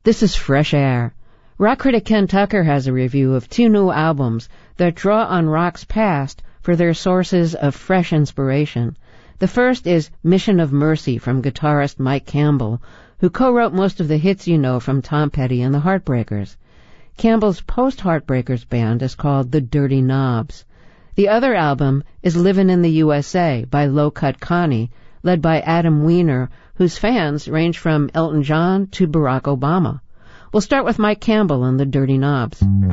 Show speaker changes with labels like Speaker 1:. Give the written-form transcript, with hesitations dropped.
Speaker 1: This is Fresh Air. Rock critic Ken Tucker has a review of 2 new albums that draw on rock's past for their sources of fresh inspiration. The first is Mission of Mercy from guitarist Mike Campbell, who co-wrote most of the hits you know from Tom Petty and the Heartbreakers. Campbell's post-Heartbreakers band is called the Dirty Knobs. The other album is Livin' in the USA by Low Cut Connie, led by Adam Weiner, whose fans range from Elton John to Barack Obama. We'll start with Mike Campbell and the Dirty Knobs.